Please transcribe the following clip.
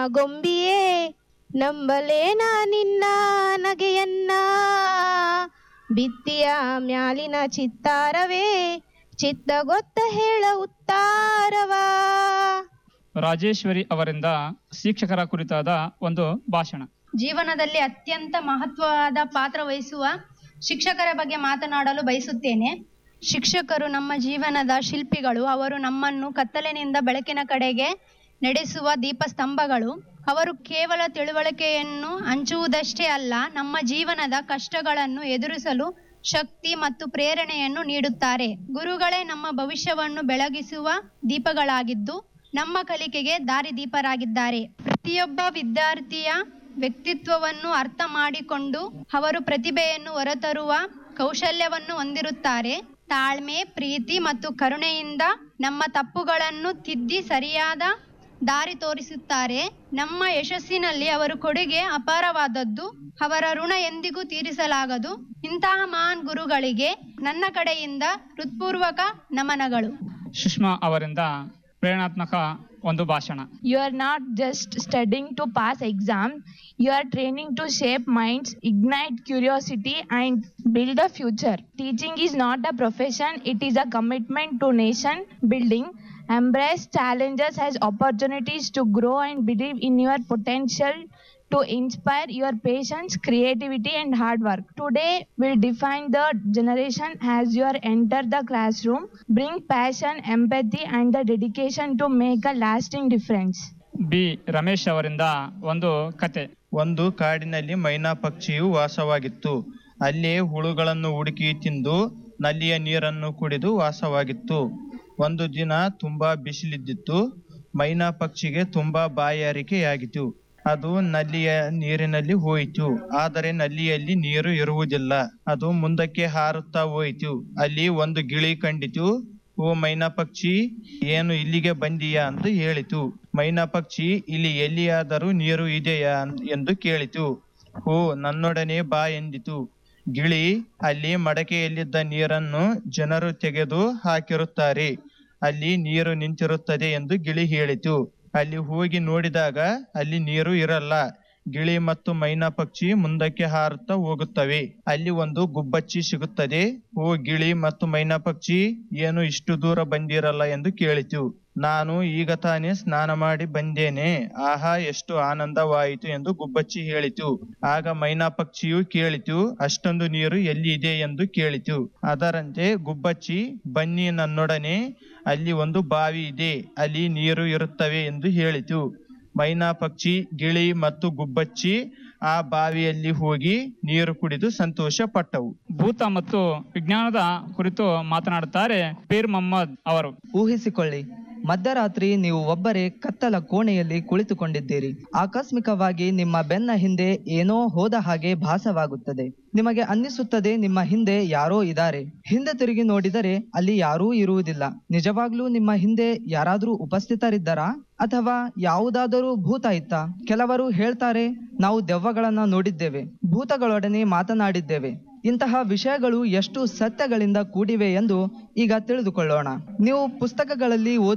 ಗೊಂಬಿಯೇ ನಂಬಲೇನ ನಿನ್ನ ನಗೆಯನ್ನ, ಬಿತ್ತಿಯ ಮ್ಯಾಲಿನ ಚಿತ್ತಾರವೇ ಚಿತ್ತ ಗೊತ್ತ ಹೇಳ ಉತ್ತಾರವಾ. ರಾಜೇಶ್ವರಿ ಅವರಿಂದ ಶಿಕ್ಷಕರ ಕುರಿತಾದ ಒಂದು ಭಾಷಣ. ಜೀವನದಲ್ಲಿ ಅತ್ಯಂತ ಮಹತ್ವವಾದ ಪಾತ್ರ ವಹಿಸುವ ಶಿಕ್ಷಕರ ಬಗ್ಗೆ ಮಾತನಾಡಲು ಬಯಸುತ್ತೇನೆ. ಶಿಕ್ಷಕರು ನಮ್ಮ ಜೀವನದ ಶಿಲ್ಪಿಗಳು. ಅವರು ನಮ್ಮನ್ನು ಕತ್ತಲಿನಿಂದ ಬೆಳಕಿನ ಕಡೆಗೆ ನಡೆಸುವ ದೀಪಸ್ತಂಭಗಳು. ಅವರು ಕೇವಲ ತಿಳುವಳಿಕೆಯನ್ನು ಹಂಚುವುದಷ್ಟೇ ಅಲ್ಲ, ನಮ್ಮ ಜೀವನದ ಕಷ್ಟಗಳನ್ನು ಎದುರಿಸಲು ಶಕ್ತಿ ಮತ್ತು ಪ್ರೇರಣೆಯನ್ನು ನೀಡುತ್ತಾರೆ. ಗುರುಗಳೇ ನಮ್ಮ ಭವಿಷ್ಯವನ್ನು ಬೆಳಗಿಸುವ ದೀಪಗಳಾಗಿದ್ದು ನಮ್ಮ ಕಲಿಕೆಗೆ ದಾರಿದೀಪರಾಗಿದ್ದಾರೆ. ಪ್ರತಿಯೊಬ್ಬ ವಿದ್ಯಾರ್ಥಿಯ ವ್ಯಕ್ತಿತ್ವವನ್ನು ಅರ್ಥ ಮಾಡಿಕೊಂಡು ಅವರು ಪ್ರತಿಭೆಯನ್ನು ಹೊರತರುವ ಕೌಶಲ್ಯವನ್ನು ಹೊಂದಿರುತ್ತಾರೆ. ತಾಳ್ಮೆ, ಪ್ರೀತಿ ಮತ್ತು ಕರುಣೆಯಿಂದ ನಮ್ಮ ತಪ್ಪುಗಳನ್ನು ತಿದ್ದಿ ಸರಿಯಾದ ದಾರಿ ತೋರಿಸುತ್ತಾರೆ. ನಮ್ಮ ಯಶಸ್ಸಿನಲ್ಲಿ ಅವರ ಕೊಡುಗೆ ಅಪಾರವಾದದ್ದು. ಅವರ ಋಣ ಎಂದಿಗೂ ತೀರಿಸಲಾಗದು. ಇಂತಹ ಮಹಾನ್ ಗುರುಗಳಿಗೆ ನನ್ನ ಕಡೆಯಿಂದ ಹೃತ್ಪೂರ್ವಕ ನಮನಗಳು. ಸುಷ್ಮಾ ಅವರಿಂದ ಪ್ರೇರಣಾತ್ಮಕ ಒಂದು ಭಾಷಣ. You are not just studying to pass exams, you are training to shape minds, ignite curiosity and build a future. Teaching is not a profession, it is a commitment to nation building. Embrace challenges as opportunities to grow and believe in your potential to inspire your patience, creativity and hard work. Today will define the generation as you enter the classroom. Bring passion, empathy and the dedication to make a lasting difference. B Ramesh ಅವರಿಂದ ಒಂದು ಕತೆ. ಒಂದು ಕಾಡಿನಲ್ಲಿ ಮೈನಾ ಪಕ್ಷಿಯು ವಾಸವಾಗಿತ್ತು. ಅಲ್ಲಿ ಹುಳುಗಳನ್ನು ಹುಡುಕಿ ತಿಂದು ನಲ್ಲಿಯ ನೀರನ್ನು ಕುಡಿದು ವಾಸವಾಗಿತ್ತು. ಒಂದು ದಿನ ತುಂಬಾ ಬಿಸಿಲಿದ್ದಿತ್ತು. ಮೈನಾ ಪಕ್ಷಿಗೆ ತುಂಬಾ ಬಾಯಾರಿಕೆಯಾಗಿತ್ತು. ಅದು ನಲ್ಲಿಯ ನೀರಿನಲ್ಲಿ ಹೋಯಿತು. ಆದರೆ ನಲ್ಲಿಯಲ್ಲಿ ನೀರು ಇರುವುದಿಲ್ಲ. ಅದು ಮುಂದಕ್ಕೆ ಹಾರುತ್ತಾ ಹೋಯಿತು. ಅಲ್ಲಿ ಒಂದು ಗಿಳಿ ಕಂಡಿತು. ಓ ಮೈನಾ ಪಕ್ಷಿ, ಏನು ಇಲ್ಲಿಗೆ ಬಂದೀಯಾ ಎಂದು ಹೇಳಿತು. ಮೈನಾ ಪಕ್ಷಿ ಇಲ್ಲಿ ಎಲ್ಲಿಯಾದರೂ ನೀರು ಇದೆಯಾ ಎಂದು ಕೇಳಿತು. ಓ ನನ್ನೊಡನೆ ಬಾ ಎಂದಿತು. ಗಿಳಿ ಅಲ್ಲಿ ಮಡಕೆಯಲ್ಲಿದ್ದ ನೀರನ್ನು ಜನರು ತೆಗೆದು ಹಾಕಿರುತ್ತಾರೆ. ಅಲ್ಲಿ ನೀರು ನಿಂತಿರುತ್ತದೆ ಎಂದು ಗಿಳಿ ಹೇಳಿತು. ಅಲ್ಲಿ ಹೋಗಿ ನೋಡಿದಾಗ ಅಲ್ಲಿ ನೀರು ಇರಲ್ಲ. ಗಿಳಿ ಮತ್ತು ಮೈನಾ ಪಕ್ಷಿ ಮುಂದಕ್ಕೆ ಹಾರುತ್ತಾ ಹೋಗುತ್ತವೆ. ಅಲ್ಲಿ ಒಂದು ಗುಬ್ಬಚ್ಚಿ ಸಿಗುತ್ತದೆ. ಓ ಗಿಳಿ ಮತ್ತು ಮೈನಾ ಪಕ್ಷಿ, ಏನು ಇಷ್ಟು ದೂರ ಬಂದಿರಲ್ಲ ಎಂದು ಕೇಳಿತು. ನಾನು ಈಗ ತಾನೇ ಸ್ನಾನ ಮಾಡಿ ಬಂದೇನೆ. ಆಹಾ, ಎಷ್ಟು ಆನಂದವಾಯಿತು ಎಂದು ಗುಬ್ಬಚ್ಚಿ ಹೇಳಿತು. ಆಗ ಮೈನಾ ಪಕ್ಷಿಯು ಕೇಳಿತು, ಅಷ್ಟೊಂದು ನೀರು ಎಲ್ಲಿ ಇದೆ ಎಂದು ಕೇಳಿತು. ಅದರಂತೆ ಗುಬ್ಬಚ್ಚಿ, ಬನ್ನಿ ನನ್ನೊಡನೆ, ಅಲ್ಲಿ ಒಂದು ಬಾವಿ ಇದೆ, ಅಲ್ಲಿ ನೀರು ಇರುತ್ತವೆ ಎಂದು ಹೇಳಿತು. ಮೈನಾ ಪಕ್ಷಿ, ಗಿಳಿ ಮತ್ತು ಗುಬ್ಬಚ್ಚಿ ಆ ಬಾವಿಯಲ್ಲಿ ಹೋಗಿ ನೀರು ಕುಡಿದು ಸಂತೋಷ ಪಟ್ಟವು. ಭೂತ ಮತ್ತು ವಿಜ್ಞಾನದ ಕುರಿತು ಮಾತನಾಡುತ್ತಾರೆ ಪೀರ್ ಮೊಹಮ್ಮದ್ ಅವರು. ಊಹಿಸಿಕೊಳ್ಳಿ, ಮಧ್ಯರಾತ್ರಿ ನೀವು ಒಬ್ಬರೇ ಕತ್ತಲ ಕೋಣೆಯಲ್ಲಿ ಕುಳಿತುಕೊಂಡಿದ್ದೀರಿ. ಆಕಸ್ಮಿಕವಾಗಿ ನಿಮ್ಮ ಬೆನ್ನ ಹಿಂದೆ ಏನೋ ಹೋದ ಹಾಗೆ ಭಾಸವಾಗುತ್ತದೆ. ನಿಮಗೆ ಅನ್ನಿಸುತ್ತದೆ ನಿಮ್ಮ ಹಿಂದೆ ಯಾರೋ ಇದ್ದಾರೆ. ಹಿಂದೆ ತಿರುಗಿ ನೋಡಿದರೆ ಅಲ್ಲಿ ಯಾರೂ ಇರುವುದಿಲ್ಲ. ನಿಜವಾಗ್ಲೂ ನಿಮ್ಮ ಹಿಂದೆ ಯಾರಾದ್ರೂ ಉಪಸ್ಥಿತರಿದ್ದಾರಾ ಅಥವಾ ಯಾವುದಾದರೂ ಭೂತ ಇತ್ತಾ? ಕೆಲವರು ಹೇಳ್ತಾರೆ, ನಾವು ದೆವ್ವಗಳನ್ನ ನೋಡಿದ್ದೇವೆ, ಭೂತಗಳೊಡನೆ ಮಾತನಾಡಿದ್ದೇವೆ. ಇಂತಹ ವಿಷಯಗಳು ಎಷ್ಟು ಸತ್ಯಗಳಿಂದ ಕೂಡಿವೆ ಎಂದು ಈಗ ತಿಳಿದುಕೊಳ್ಳೋಣ. ನೀವು ಪುಸ್ತಕಗಳಲ್ಲಿ